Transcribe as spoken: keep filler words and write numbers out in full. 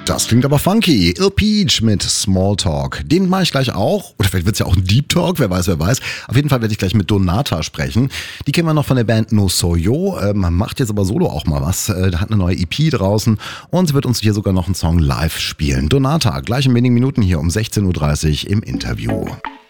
Das klingt aber funky. Il Peach mit Smalltalk. Den mache ich gleich auch. Oder vielleicht wird es ja auch ein Deep Talk, wer weiß, wer weiß. Auf jeden Fall werde ich gleich mit Donata sprechen. Die kennen wir noch von der Band No Soyo. Ähm, macht jetzt aber solo auch mal was. Äh, da hat eine neue E P draußen und sie wird uns hier sogar noch einen Song live spielen. Donata, gleich in wenigen Minuten hier um sechzehn Uhr dreißig im Interview.